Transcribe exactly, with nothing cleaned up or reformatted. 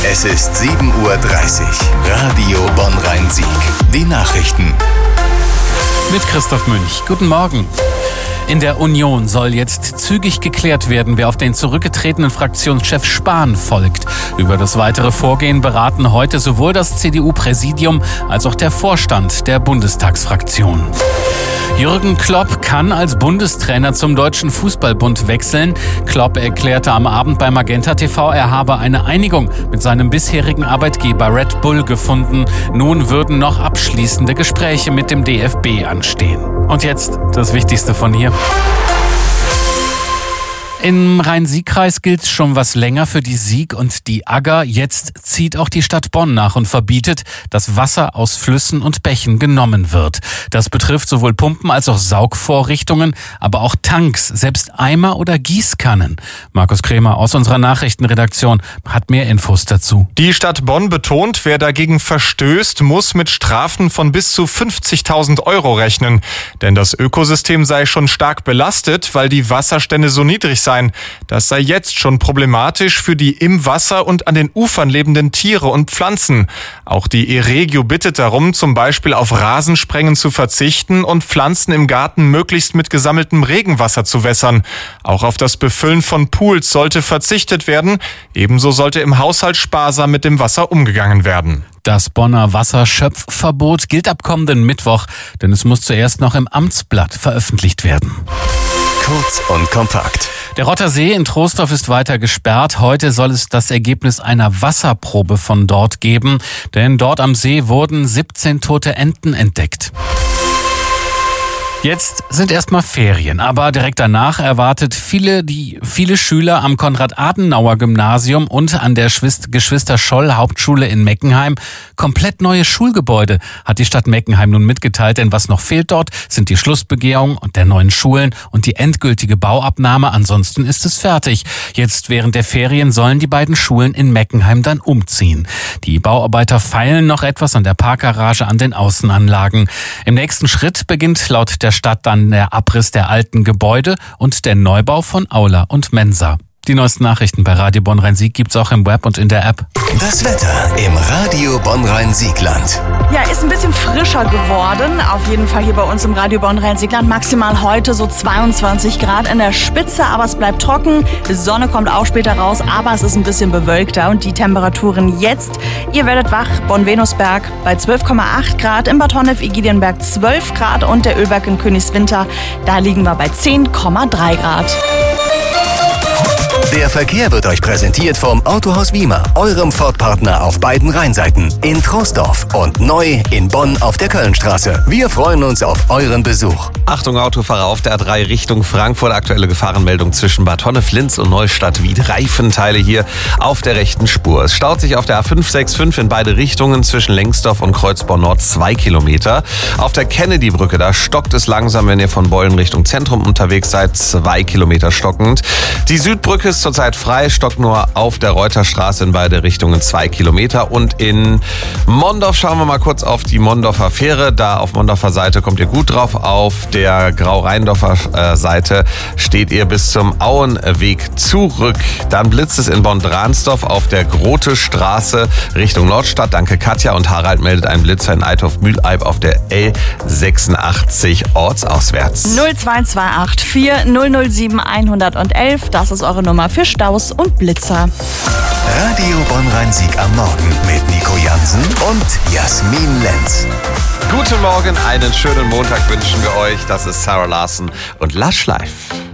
Es ist sieben Uhr dreißig. Radio Bonn-Rhein-Sieg. Die Nachrichten. Mit Christoph Münch. Guten Morgen. In der Union soll jetzt zügig geklärt werden, wer auf den zurückgetretenen Fraktionschef Spahn folgt. Über das weitere Vorgehen beraten heute sowohl das C D U-Präsidium als auch der Vorstand der Bundestagsfraktion. Jürgen Klopp kann als Bundestrainer zum Deutschen Fußballbund wechseln. Klopp erklärte am Abend bei Magenta T V, er habe eine Einigung mit seinem bisherigen Arbeitgeber Red Bull gefunden. Nun würden noch abschließende Gespräche mit dem D F B anstehen. Und jetzt das Wichtigste von hier. Im Rhein-Sieg-Kreis gilt schon was länger für die Sieg und die Agger. Jetzt zieht auch die Stadt Bonn nach und verbietet, dass Wasser aus Flüssen und Bächen genommen wird. Das betrifft sowohl Pumpen als auch Saugvorrichtungen, aber auch Tanks, selbst Eimer oder Gießkannen. Markus Krämer aus unserer Nachrichtenredaktion hat mehr Infos dazu. Die Stadt Bonn betont, wer dagegen verstößt, muss mit Strafen von bis zu fünfzigtausend Euro rechnen. Denn das Ökosystem sei schon stark belastet, weil die Wasserstände so niedrig sein. Das sei jetzt schon problematisch für die im Wasser und an den Ufern lebenden Tiere und Pflanzen. Auch die Eregio bittet darum, zum Beispiel auf Rasensprengen zu verzichten und Pflanzen im Garten möglichst mit gesammeltem Regenwasser zu wässern. Auch auf das Befüllen von Pools sollte verzichtet werden. Ebenso sollte im Haushalt sparsam mit dem Wasser umgegangen werden. Das Bonner Wasserschöpfverbot gilt ab kommenden Mittwoch, denn es muss zuerst noch im Amtsblatt veröffentlicht werden. Kurz und kompakt. Der Rotter See in Troisdorf ist weiter gesperrt. Heute soll es das Ergebnis einer Wasserprobe von dort geben, denn dort am See wurden siebzehn tote Enten entdeckt. Jetzt sind erstmal Ferien, aber direkt danach erwartet viele, die, viele Schüler am Konrad-Adenauer-Gymnasium und an der Geschwister-Scholl-Hauptschule in Meckenheim komplett neue Schulgebäude, hat die Stadt Meckenheim nun mitgeteilt. Denn was noch fehlt dort, sind die Schlussbegehungen und der neuen Schulen und die endgültige Bauabnahme. Ansonsten ist es fertig. Jetzt während der Ferien sollen die beiden Schulen in Meckenheim dann umziehen. Die Bauarbeiter feilen noch etwas an der Parkgarage, an den Außenanlagen. Im nächsten Schritt beginnt laut der Stadt dann der Abriss der alten Gebäude und der Neubau von Aula und Mensa. Die neuesten Nachrichten bei Radio Bonn-Rhein-Sieg gibt's auch im Web und in der App. Das Wetter im Radio Bonn-Rhein-Siegland. Ja, ist ein bisschen frischer geworden. Auf jeden Fall hier bei uns im Radio Bonn-Rhein-Siegland. Maximal heute so zweiundzwanzig Grad in der Spitze, aber es bleibt trocken. Die Sonne kommt auch später raus, aber es ist ein bisschen bewölkter. Und die Temperaturen jetzt, ihr werdet wach, Bonn-Venusberg bei zwölf Komma acht Grad, in Bad Honnef-Egidionberg zwölf Grad und der Ölberg in Königswinter, da liegen wir bei zehn Komma drei Grad. Der Verkehr wird euch präsentiert vom Autohaus Wiemer, eurem Ford-Partner auf beiden Rheinseiten, in Troisdorf und neu in Bonn auf der Kölnstraße. Wir freuen uns auf euren Besuch. Achtung Autofahrer auf der A drei Richtung Frankfurt. Aktuelle Gefahrenmeldung zwischen Bad Honnef-Linz und Neustadt-Wied. Reifenteile hier auf der rechten Spur. Es staut sich auf der A fünf sechs fünf in beide Richtungen zwischen Lengsdorf und Kreuzborn Nord zwei Kilometer. Auf der Kennedy-Brücke, da stockt es langsam, wenn ihr von Beulen Richtung Zentrum unterwegs seid. Zwei Kilometer stockend. Die Südbrücke ist zurzeit frei, stockt nur auf der Reuterstraße in beide Richtungen zwei Kilometer. Und in Mondorf schauen wir mal kurz auf die Mondorfer Fähre. Da auf Mondorfer Seite kommt ihr gut drauf. Auf der Grau-Rheindorfer äh, Seite steht ihr bis zum Auenweg zurück. Dann blitzt es in Bonn-Dransdorf auf der Grote Straße Richtung Nordstadt. Danke Katja. Und Harald meldet einen Blitzer in Eitorf-Mühleib auf der L sechsundachtzig ortsauswärts. null zwei zwei acht vier null null sieben eins eins eins, das ist eure Nummer für Staus und Blitzer. Radio Bonn-Rhein-Sieg am Morgen mit Nico Jansen und Jasmin Lenz. Guten Morgen, einen schönen Montag wünschen wir euch. Das ist Sarah Larson und Lush Life.